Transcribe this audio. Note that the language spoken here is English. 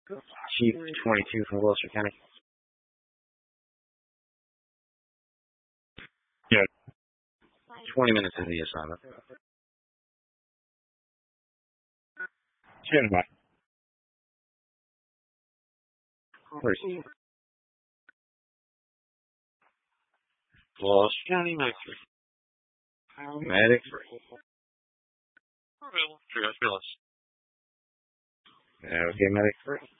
Chief 22 from Gloucester County. Yeah. 20 minutes into the assignment. Stand by. Where's Gloucester County, Medic 3. Medic 3. Okay, Medic 3.